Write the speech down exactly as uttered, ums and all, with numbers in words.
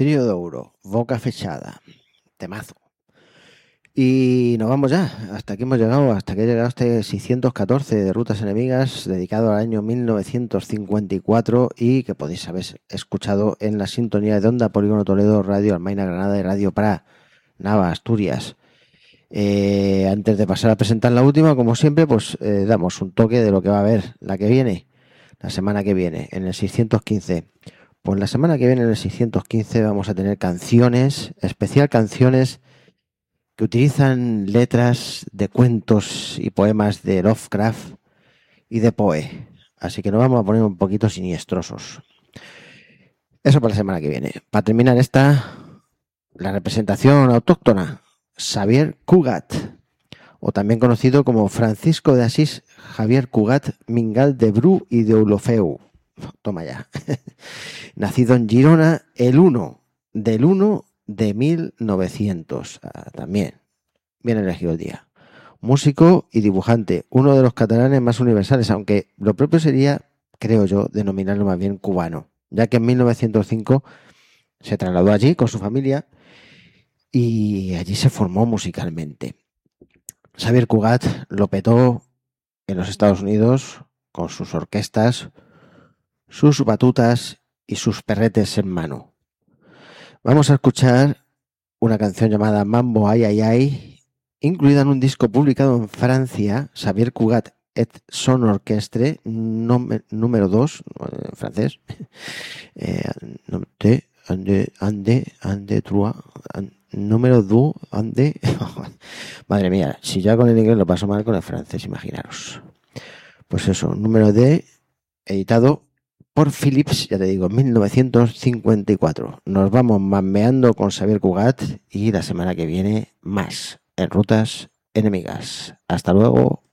Trío de Ouro, Boca Fechada, temazo. Y nos vamos ya, hasta aquí hemos llegado, hasta que ha llegado este seiscientos catorce de Rutas Enemigas, dedicado al año mil novecientos cincuenta y cuatro y que podéis haber escuchado en la sintonía de Onda Polígono Toledo, Radio Almaina Granada y Radio Pra, Nava, Asturias. Eh, antes de pasar a presentar la última, como siempre, pues eh, damos un toque de lo que va a haber la que viene, la semana que viene, en el seiscientos quince. Pues la semana que viene, en el seiscientos quince, vamos a tener canciones, especial canciones que utilizan letras de cuentos y poemas de Lovecraft y de Poe. Así que nos vamos a poner un poquito siniestrosos. Eso para la semana que viene. Para terminar esta, la representación autóctona, Xavier Cugat, o también conocido como Francisco de Asís Javier Cugat Mingal de Bru y de Ulofeu. Toma ya. Nacido en Girona el uno del uno de mil novecientos. Ah, también bien elegido el día. Músico y dibujante, uno de los catalanes más universales, aunque lo propio sería, creo yo, denominarlo más bien cubano, ya que en mil novecientos cinco se trasladó allí con su familia y allí se formó musicalmente. Xavier Cugat lo petó en los Estados Unidos con sus orquestas, sus batutas y sus perretes en mano. Vamos a escuchar una canción llamada Mambo Ay Ay Ay, incluida en un disco publicado en Francia, Xavier Cugat et son orchestre, número dos, en francés, eh, ande, ande, ande, trois, número dos, ande. Madre mía, si ya con el inglés lo paso mal, con el francés, imaginaros. Pues eso, número D, editado por Philips, ya te digo, en mil novecientos cincuenta y cuatro. Nos vamos mameando con Xavier Cugat y la semana que viene más en Rutas Enemigas. Hasta luego.